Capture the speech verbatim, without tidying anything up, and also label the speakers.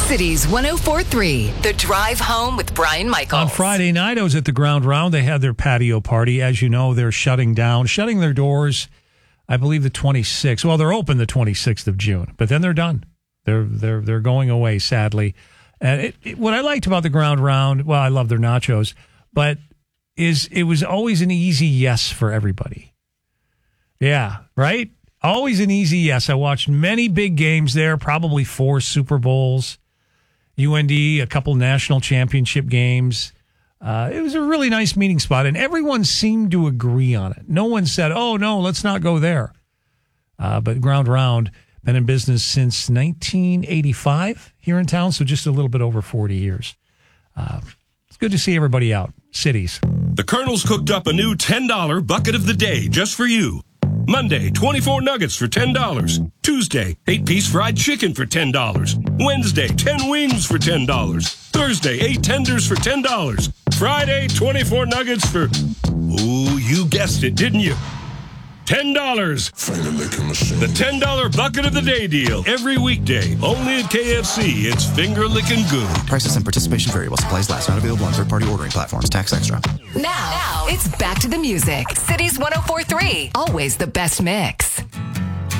Speaker 1: Cities one oh four point three, The Drive Home with Brian Michaels.
Speaker 2: On Friday night, I was at the Ground Round. They had their patio party. As you know, they're shutting down, shutting their doors, I believe the twenty-sixth. Well, they're open the twenty-sixth of June, but then they're done. They're they're they're going away, sadly. And it, it, what I liked about the Ground Round, well, I love their nachos, but is it was always an easy yes for everybody. Yeah, right? Always an easy yes. I watched many big games there, probably four Super Bowls. U N D, a couple national championship games. Uh, it was a really nice meeting spot, and everyone seemed to agree on it. No one said, oh, no, let's not go there. Uh, but Ground Round, been in business since nineteen eighty-five here in town, so just a little bit over forty years. Uh, it's good to see everybody out. Cities.
Speaker 3: The Colonel's cooked up a new ten dollar bucket of the day just for you. Monday, twenty-four nuggets for ten dollars. Tuesday, eight-piece fried chicken for ten dollars. Wednesday, ten wings for ten dollars. Thursday, eight tenders for ten dollars. Friday, twenty-four nuggets for, ooh, you guessed it, didn't you? ten dollars. The ten dollar bucket of the day deal. Every weekday, only at K F C. It's finger licking good.
Speaker 4: Prices and participation vary while supplies last. Not available on third-party ordering platforms. Tax extra.
Speaker 1: Now, now, it's back to the music. Cities one oh four point three. Always the best mix.